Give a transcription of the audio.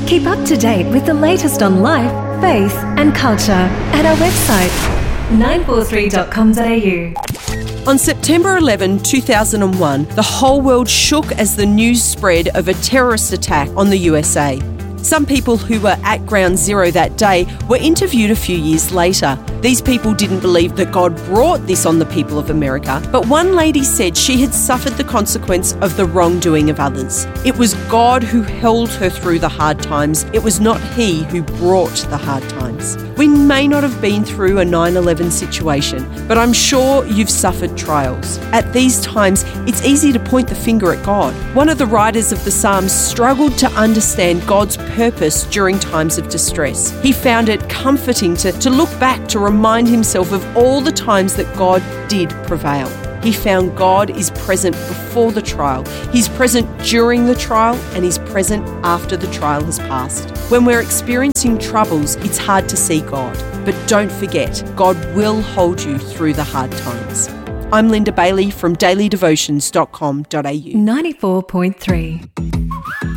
Keep up to date with the latest on life, faith and culture at our website 943.com.au. On September 11, 2001, the whole world shook as the news spread of a terrorist attack on the USA. Some people who were at Ground Zero that day were interviewed a few years later. These people didn't believe that God brought this on the people of America, but one lady said she had suffered the consequence of the wrongdoing of others. It was God who held her through the hard times. It was not He who brought the hard times. We may not have been through a 9/11 situation, but I'm sure you've suffered trials. At these times, it's easy to point the finger at God. One of the writers of the Psalms struggled to understand God's purpose during times of distress. He found it comforting to look back to remind himself of all the times that God did prevail. He found God is present before the trial, He's present during the trial, and He's present after the trial has passed. When we're experiencing troubles, it's hard to see God. But don't forget, God will hold you through the hard times. I'm Linda Bailey from dailydevotions.com.au. 94.3